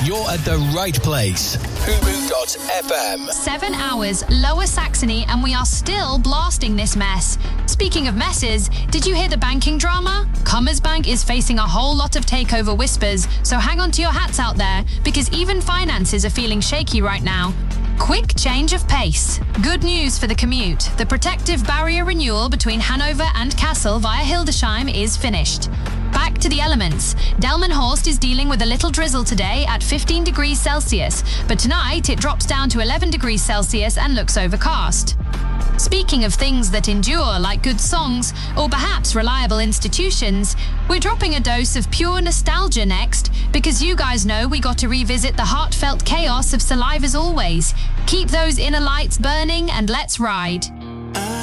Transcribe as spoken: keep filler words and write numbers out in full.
you're at the right place. Hulu dot F M. Seven hours, Lower Saxony, and we are still blasting this mess. Speaking of messes, did you hear the banking drama? Commerzbank is facing a whole lot of takeover whispers, so hang on to your hats out there, because even finances are feeling shaky right now. Quick change of pace. Good news for the commute. The protective barrier renewal between Hanover and Kassel via Hildesheim is finished. Back to the elements. Delmenhorst is dealing with a little drizzle today at fifteen degrees Celsius, but tonight it drops down to eleven degrees Celsius and looks overcast. Speaking of things that endure like good songs, or perhaps reliable institutions, we're dropping a dose of pure nostalgia next, because you guys know we got to revisit the heartfelt chaos of Saliva's Always. Keep those inner lights burning and let's ride.